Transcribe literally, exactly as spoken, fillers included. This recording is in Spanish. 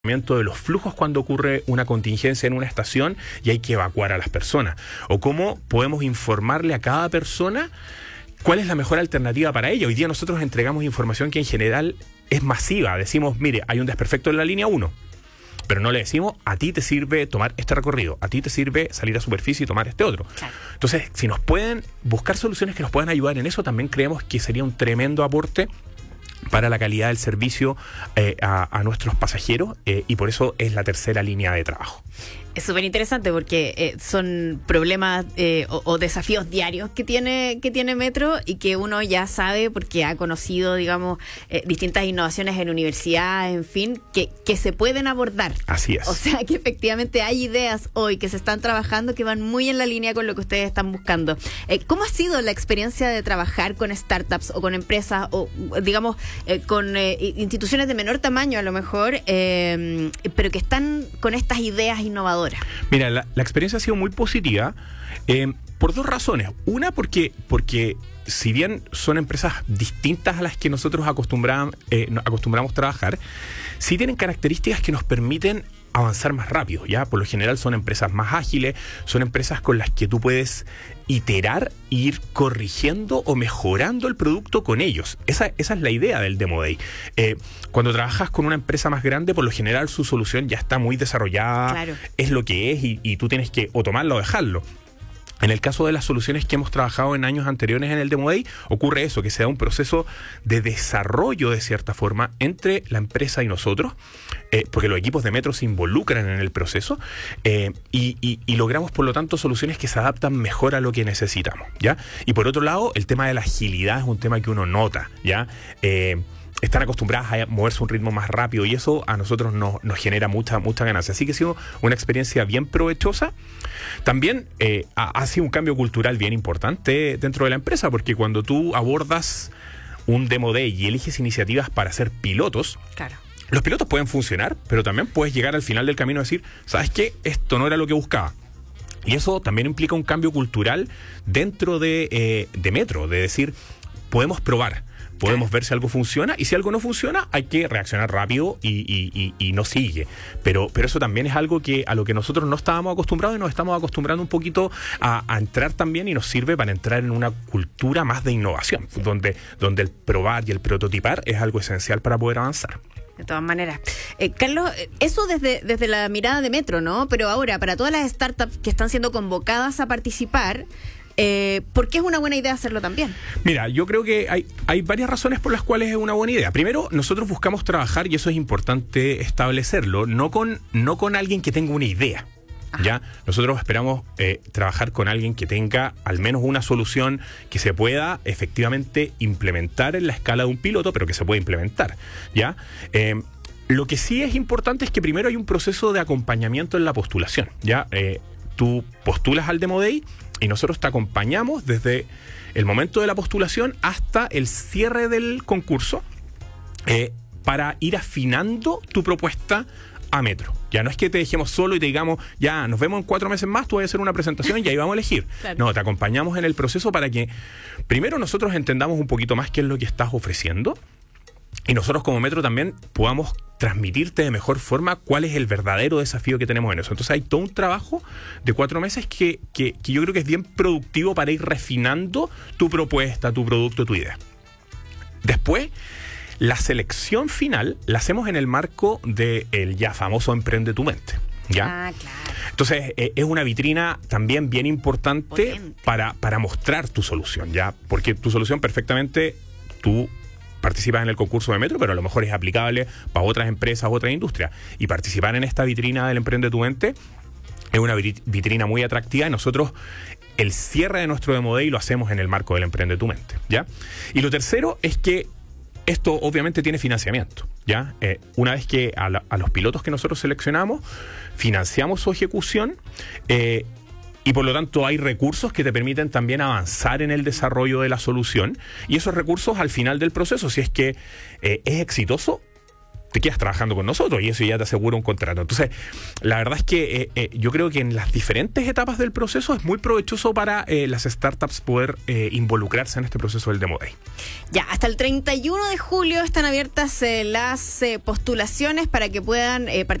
de los flujos cuando ocurre una contingencia en una estación y hay que evacuar a las personas, o cómo podemos informarle a cada persona cuál es la mejor alternativa para ella. Hoy día nosotros entregamos información que en general es masiva. Decimos, mire, hay un desperfecto en la línea uno, pero no le decimos, a ti te sirve tomar este recorrido, a ti te sirve salir a superficie y tomar este otro. Claro. Entonces, si nos pueden buscar soluciones que nos puedan ayudar en eso, también creemos que sería un tremendo aporte para la calidad del servicio eh, a, a nuestros pasajeros, eh, y por eso es la tercera línea de trabajo. Es súper interesante porque eh, son problemas eh, o, o desafíos diarios que tiene que tiene Metro y que uno ya sabe porque ha conocido, digamos, eh, distintas innovaciones en universidades, en fin, que, que se pueden abordar. Así es. O sea, que efectivamente hay ideas hoy que se están trabajando que van muy en la línea con lo que ustedes están buscando. Eh, ¿Cómo ha sido la experiencia de trabajar con startups o con empresas o, digamos, eh, con eh, instituciones de menor tamaño a lo mejor, eh, pero que están con estas ideas innovadoras? Mira, la, la experiencia ha sido muy positiva eh, por dos razones. Una, porque, porque si bien son empresas distintas a las que nosotros acostumbramos, eh, acostumbramos trabajar, sí tienen características que nos permiten avanzar más rápido, ¿ya? Por lo general son empresas más ágiles, son empresas con las que tú puedes iterar e ir corrigiendo o mejorando el producto con ellos. Esa, esa es la idea del Demo Day. Eh, cuando trabajas con una empresa más grande, por lo general su solución ya está muy desarrollada, claro, es lo que es y, y tú tienes que o tomarlo o dejarlo. En el caso de las soluciones que hemos trabajado en años anteriores en el Demo Day, ocurre eso, que se da un proceso de desarrollo de cierta forma entre la empresa y nosotros, eh, porque los equipos de Metro se involucran en el proceso, eh, y, y, y logramos por lo tanto soluciones que se adaptan mejor a lo que necesitamos, ¿ya? Y por otro lado, el tema de la agilidad es un tema que uno nota, ¿ya? Eh, están acostumbradas a moverse a un ritmo más rápido y eso a nosotros nos, nos genera mucha, mucha ganancia. Así que ha sido una experiencia bien provechosa. También eh, ha, ha sido un cambio cultural bien importante dentro de la empresa, porque cuando tú abordas un Demo Day y eliges iniciativas para ser pilotos, claro, los pilotos pueden funcionar, pero también puedes llegar al final del camino y decir, ¿sabes qué? Esto no era lo que buscaba. Y eso también implica un cambio cultural dentro de, eh, de Metro, de decir, podemos probar. Podemos ver si algo funciona y si algo no funciona hay que reaccionar rápido y, y, y, y no sigue. Pero, pero eso también es algo que a lo que nosotros no estábamos acostumbrados y nos estamos acostumbrando un poquito a, a entrar también y nos sirve para entrar en una cultura más de innovación, sí, donde, donde el probar y el prototipar es algo esencial para poder avanzar. De todas maneras. Eh, Carlos, eso desde, desde la mirada de Metro, ¿no? Pero ahora, para todas las startups que están siendo convocadas a participar, Eh, ¿por qué es una buena idea hacerlo también? Mira, yo creo que hay, hay varias razones por las cuales es una buena idea. Primero, nosotros buscamos trabajar, y eso es importante establecerlo, no con, no con alguien que tenga una idea. Ajá. ¿Ya? Nosotros esperamos eh, trabajar con alguien que tenga al menos una solución que se pueda efectivamente implementar en la escala de un piloto, pero que se pueda implementar, ¿ya? Eh, lo que sí es importante es que primero hay un proceso de acompañamiento en la postulación, ¿ya? Eh, tú postulas al Demo Day y nosotros te acompañamos desde el momento de la postulación hasta el cierre del concurso eh, para ir afinando tu propuesta a Metro. Ya no es que te dejemos solo y te digamos, ya nos vemos en cuatro meses más, tú vas a hacer una presentación y ahí vamos a elegir. Claro. No, te acompañamos en el proceso para que primero nosotros entendamos un poquito más qué es lo que estás ofreciendo y nosotros como Metro también podamos transmitirte de mejor forma cuál es el verdadero desafío que tenemos en eso. Entonces hay todo un trabajo de cuatro meses que, que, que yo creo que es bien productivo para ir refinando tu propuesta, tu producto, tu idea. Después, la selección final la hacemos en el marco del ya famoso Emprende tu Mente, ¿ya? Ah, claro. Entonces eh, es una vitrina también bien importante para, para mostrar tu solución, ¿ya? Porque tu solución perfectamente tú participas en el concurso de Metro, pero a lo mejor es aplicable para otras empresas, otras industrias. Y participar en esta vitrina del Emprende tu Mente es una vitrina muy atractiva y nosotros el cierre de nuestro Demo Day lo hacemos en el marco del Emprende tu Mente, ¿ya? Y lo tercero es que esto obviamente tiene financiamiento, ¿ya? Eh, una vez que a, la, a los pilotos que nosotros seleccionamos, financiamos su ejecución, eh, y por lo tanto hay recursos que te permiten también avanzar en el desarrollo de la solución y esos recursos al final del proceso, si es que eh, es exitoso, te quedas trabajando con nosotros y eso ya te asegura un contrato. Entonces, la verdad es que eh, eh, yo creo que en las diferentes etapas del proceso es muy provechoso para eh, las startups poder eh, involucrarse en este proceso del Demo Day. Ya, hasta el treinta y uno de julio están abiertas eh, las eh, postulaciones para que puedan eh, participar